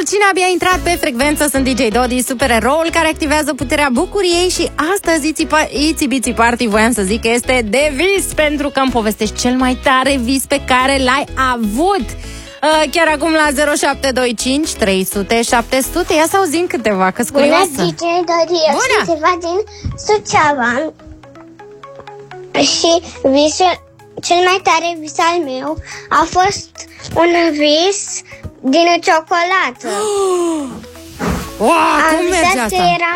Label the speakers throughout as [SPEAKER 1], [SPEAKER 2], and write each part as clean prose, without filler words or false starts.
[SPEAKER 1] cine abia intrat pe frecvență, sunt DJ Dodi, supereroul care activează puterea bucuriei. Și astăzi Itsy Bitsy Party, voiam să zic că este de vis, pentru că îmi povestești cel mai tare vis pe care l-ai avut. Chiar acum la 0725 300 700. Ia să auzim câteva, că-s curioasă.
[SPEAKER 2] Bună, DJ Dodi, eu sunt ceva din Suceava. Și visul, cel mai tare vis al meu a fost un vis din ciocolată.
[SPEAKER 1] Am
[SPEAKER 2] visat că era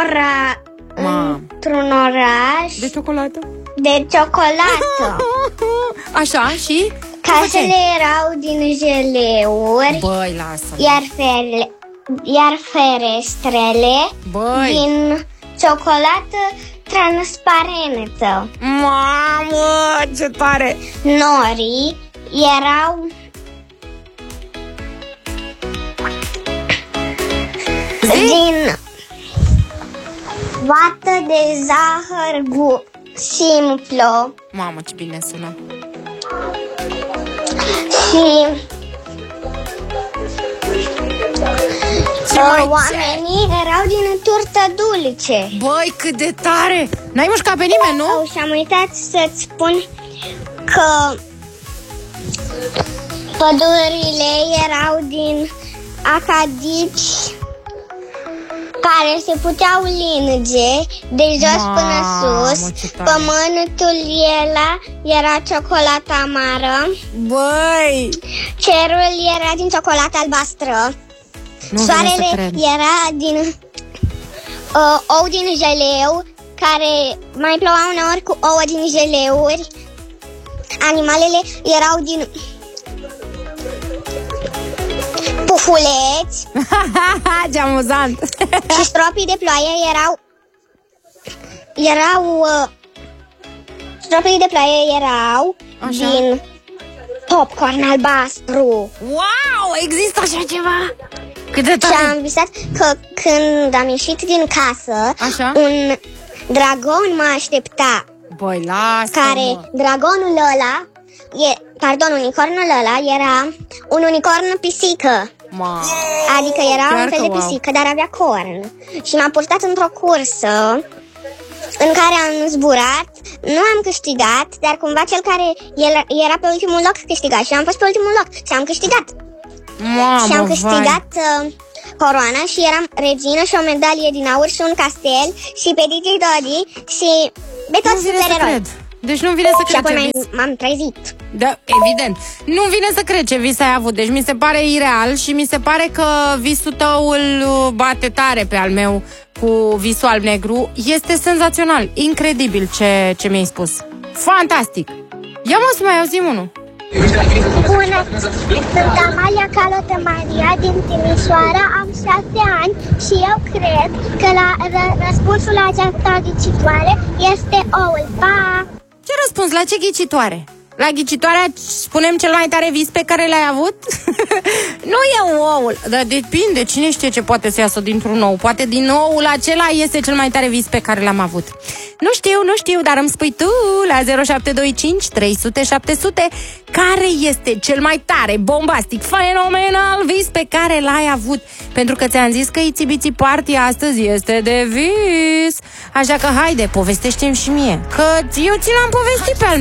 [SPEAKER 2] într-un oraș
[SPEAKER 1] de ciocolată.
[SPEAKER 2] De ciocolată.
[SPEAKER 1] Așa, și?
[SPEAKER 2] Casele erau din jeleuri.
[SPEAKER 1] Băi, lasă.
[SPEAKER 2] Iar ferestrele din ciocolată transparentă.
[SPEAKER 1] Mamă, ce tare!
[SPEAKER 2] Norii erau din vată de zahăr simplu.
[SPEAKER 1] Mamă, ce bine sună.
[SPEAKER 2] Și oamenii erau din turtă dulce.
[SPEAKER 1] Băi, cât de tare! N-ai mușcat pe nimeni, nu?
[SPEAKER 2] Și am uitat să-ți spun că pădurile erau din acadici care se puteau linge de jos până sus. Pământul era ciocolată amară.
[SPEAKER 1] Băi!
[SPEAKER 2] Cerul era din ciocolată albastră. Soarele era din ou din jeleu, care mai ploua uneori cu ouă din jeleuri. Animalele erau din pufuleți.
[SPEAKER 1] Ce amuzant!
[SPEAKER 2] Și stropii de ploaie stropii de ploaie erau din popcorn albastru.
[SPEAKER 1] Wow, există așa ceva? Cât de tare!
[SPEAKER 2] Și am visat că când am ieșit din casă, un dragon mă aștepta.
[SPEAKER 1] Băi, lasă-mă!
[SPEAKER 2] Dragonul ăla, unicornul ăla era un unicorn pisică. Adică era un fel de pisică, dar avea corn. Și m-a purtat într-o cursă în care am zburat. Nu am câștigat, dar cumva cel care era pe ultimul loc câștiga. Și am fost pe ultimul loc și am câștigat. Și am câștigat coroana și eram regină și o medalie din aur și un castel și pe DJ Dodi și pe toți supereroi.
[SPEAKER 1] Deci nu vine să cred.
[SPEAKER 2] Și apoi m-am trezit.
[SPEAKER 1] Da, evident. Nu vine să cred ce vis ai avut. Deci mi se pare ireal și mi se pare că visul tău îl bate tare pe al meu cu visul alb-negru. Este senzațional, incredibil ce mi-ai spus. Fantastic. Ia mă să mai auzim unul.
[SPEAKER 2] Bună, sunt Amalia Calotă Maria din Timișoara, am 7 ani și eu cred că răspunsul la această ghicitoare este oul. Pa!
[SPEAKER 1] Ce răspuns? La ce ghicitoare? La ghicitoarea spunem cel mai tare vis pe care l-ai avut? Nu e oul, dar depinde, cine știe ce poate să iasă dintr-un ou. Poate din oul acela este cel mai tare vis pe care l-am avut. Nu știu, dar îmi spui tu la 0725 300 700 care este cel mai tare, bombastic, fenomenal vis pe care l-ai avut. Pentru că ți-am zis că Itsy Bitsy Party astăzi este de vis. Așa că haide, povestește-mi și mie, că eu ți l-am povestit pe al